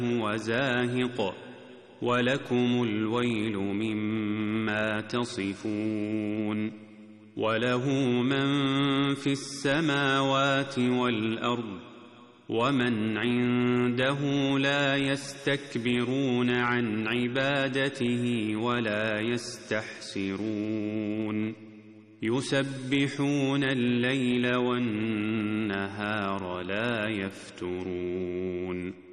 وزاهق ولكم الويل مما تصفون وله من في السماوات والأرض ومن عنده لا يستكبرون عن عبادته ولا يستحسرون يسبحون الليل والنهار لا يفترون